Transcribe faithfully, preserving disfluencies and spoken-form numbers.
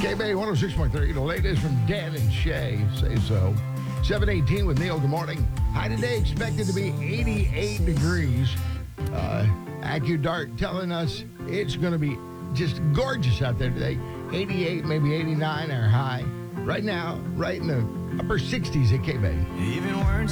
K-Bay one oh six point three, the latest from Dan and Shay, say so. seven eighteen with Neil, good morning. High today expected to be eighty-eight degrees. Uh, AccuDart telling us it's going to be just gorgeous out there today. eighty-eight, maybe eighty-nine our high. Right now, right in the upper sixties at K-Bay. Even words